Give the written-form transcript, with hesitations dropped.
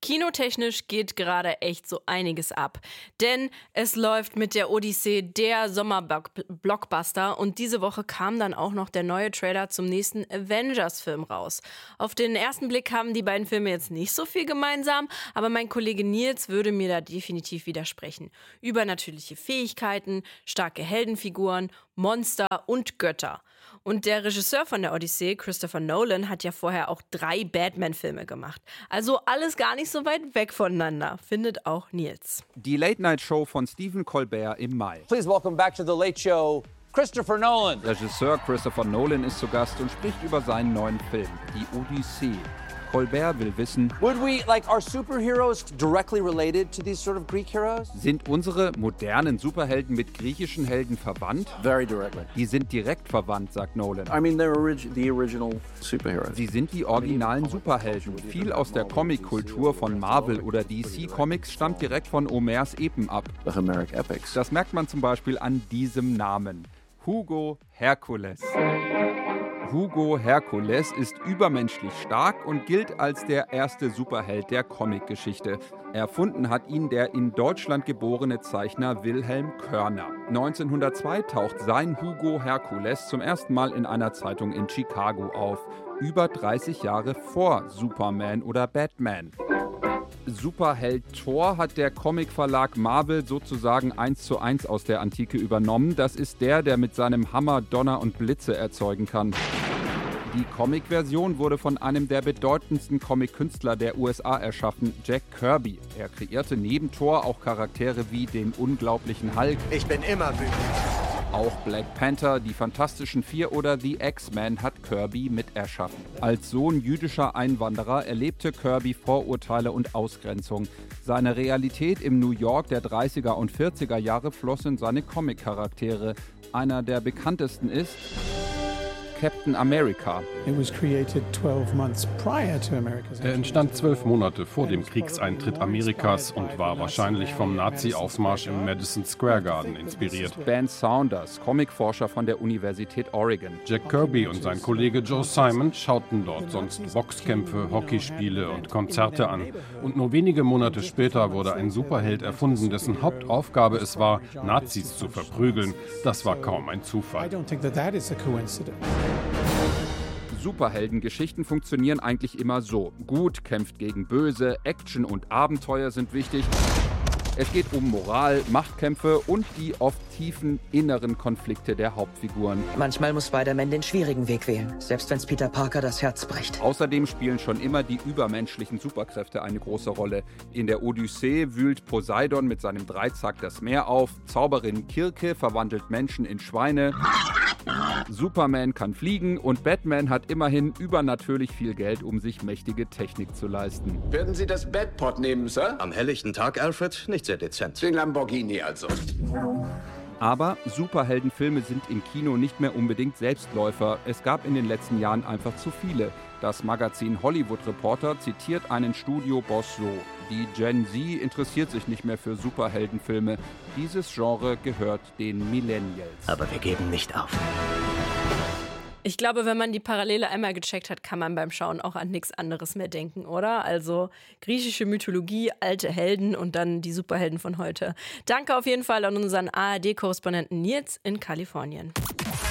Kinotechnisch geht gerade echt so einiges ab. Denn es läuft mit der Odyssee der Sommerblockbuster und diese Woche kam dann auch noch der neue Trailer zum nächsten Avengers-Film raus. Auf den ersten Blick haben die beiden Filme jetzt nicht so viel gemeinsam, aber mein Kollege Nils würde mir da definitiv widersprechen. Übernatürliche Fähigkeiten, starke Heldenfiguren, Monster und Götter. Und der Regisseur von der Odyssee, Christopher Nolan, hat ja vorher auch 3 Batman-Filme gemacht. Also alles gar nicht so weit weg voneinander, findet auch Nils. Die Late-Night-Show von Stephen Colbert im Mai. Please welcome back to The Late Show, Christopher Nolan. Regisseur Christopher Nolan ist zu Gast und spricht über seinen neuen Film, die Odyssee. Colbert will wissen, Are superheroes directly related to these sort of Greek heroes? Sind unsere modernen Superhelden mit griechischen Helden verwandt? Very directly. Die sind direkt verwandt, sagt Nolan. I mean, they're the original superheroes. Sie sind die originalen Superhelden. Viel aus der Comic-Kultur von Marvel oder DC Comics stammt direkt von Homers Epen ab. The Homeric Epics. Das merkt man zum Beispiel an diesem Namen. Hugo Hercules. Hugo Hercules ist übermenschlich stark und gilt als der erste Superheld der Comicgeschichte. Erfunden hat ihn der in Deutschland geborene Zeichner Wilhelm Körner. 1902 taucht sein Hugo Hercules zum ersten Mal in einer Zeitung in Chicago auf. Über 30 Jahre vor Superman oder Batman. Superheld Thor hat der Comicverlag Marvel sozusagen 1:1 aus der Antike übernommen. Das ist der mit seinem Hammer Donner und Blitze erzeugen kann. Die Comic-Version wurde von einem der bedeutendsten Comic-Künstler der USA erschaffen, Jack Kirby. Er kreierte neben Thor auch Charaktere wie den unglaublichen Hulk. Ich bin immer wütend. Auch Black Panther, die Fantastischen Vier oder The X-Men hat Kirby mit erschaffen. Als Sohn jüdischer Einwanderer erlebte Kirby Vorurteile und Ausgrenzung. Seine Realität im New York der 30er und 40er Jahre floss in seine Comic-Charaktere. Einer der bekanntesten ist Captain America. Er entstand 12 Monate vor dem Kriegseintritt Amerikas und war wahrscheinlich vom Nazi-Aufmarsch im Madison Square Garden inspiriert. Ben Saunders, Comicforscher von der Universität Oregon. Jack Kirby und sein Kollege Joe Simon schauten dort sonst Boxkämpfe, Hockeyspiele und Konzerte an. Und nur wenige Monate später wurde ein Superheld erfunden, dessen Hauptaufgabe es war, Nazis zu verprügeln. Das war kaum ein Zufall. Superheldengeschichten funktionieren eigentlich immer so. Gut kämpft gegen Böse, Action und Abenteuer sind wichtig. Es geht um Moral, Machtkämpfe und die oft tiefen inneren Konflikte der Hauptfiguren. Manchmal muss Spider-Man den schwierigen Weg wählen, selbst wenn es Peter Parker das Herz bricht. Außerdem spielen schon immer die übermenschlichen Superkräfte eine große Rolle. In der Odyssee wühlt Poseidon mit seinem Dreizack das Meer auf, Zauberin Kirke verwandelt Menschen in Schweine, Superman kann fliegen und Batman hat immerhin übernatürlich viel Geld, um sich mächtige Technik zu leisten. Werden Sie das Batpod nehmen, Sir? Am helllichten Tag, Alfred, nicht sehr dezent. Den Lamborghini also. Aber Superheldenfilme sind im Kino nicht mehr unbedingt Selbstläufer. Es gab in den letzten Jahren einfach zu viele. Das Magazin Hollywood Reporter zitiert einen Studioboss so: Die Gen Z interessiert sich nicht mehr für Superheldenfilme. Dieses Genre gehört den Millennials. Aber wir geben nicht auf. Ich glaube, wenn man die Parallele einmal gecheckt hat, kann man beim Schauen auch an nichts anderes mehr denken, oder? Also griechische Mythologie, alte Helden und dann die Superhelden von heute. Danke auf jeden Fall an unseren ARD-Korrespondenten Nils in Kalifornien.